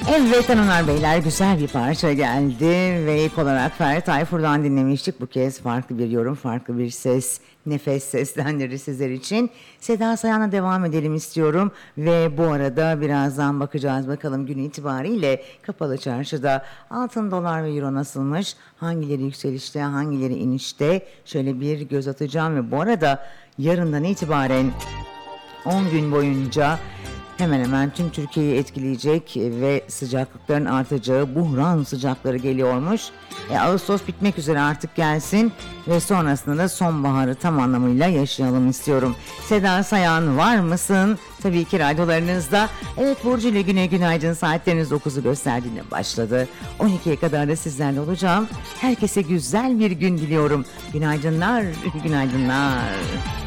Evet hanımlar beyler, güzel bir parça geldi ve ilk olarak Ferdi Tayfur'dan dinlemiştik. Bu kez farklı bir yorum, farklı bir ses, nefes seslendirir sizler için. Seda Sayan'la devam edelim istiyorum ve bu arada birazdan bakacağız bakalım gün itibariyle Kapalı Çarşı'da altın, dolar ve euro nasılmış, hangileri yükselişte, hangileri inişte, şöyle bir göz atacağım ve bu arada yarından itibaren 10 gün boyunca hemen hemen tüm Türkiye'yi etkileyecek ve sıcaklıkların artacağı buhran sıcakları geliyormuş. Ağustos bitmek üzere, artık gelsin ve sonrasında da sonbaharı tam anlamıyla yaşayalım istiyorum. Seda Sayan var mısın? Tabii ki radyolarınızda. Evet, Burcu ile Güne Günaydın, saatleriniz 9'u gösterdiğinde başladı. 12'ye kadar da sizlerle olacağım. Herkese güzel bir gün diliyorum. Günaydınlar, günaydınlar.